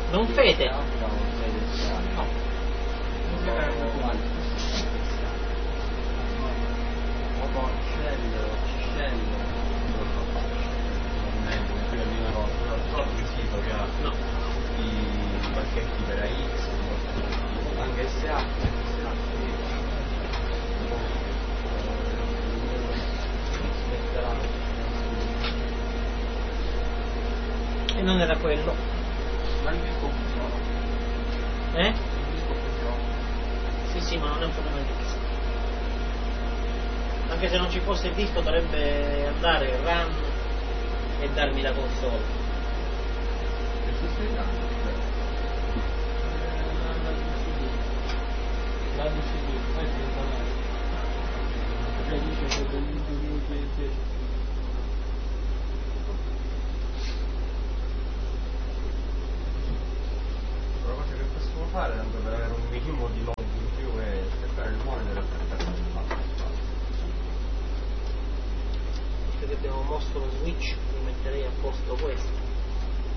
Non fede? No. No. I pacchetti per AX, anche SA, E non era quello. ma il disco funziona. Eh? Il disco funziona. Sì, ma non è un problema di disco. Anche se non ci fosse il disco dovrebbe andare il RAM e darmi la console. Che ci stai dando? La DCD, poi si fa perché dice che del 2010. La cosa che possiamo fare tanto per avere un minimo di log in più è aspettare il monitor e attaccare il fatto. Visto che abbiamo mosso lo switch, mi metterei a posto questo.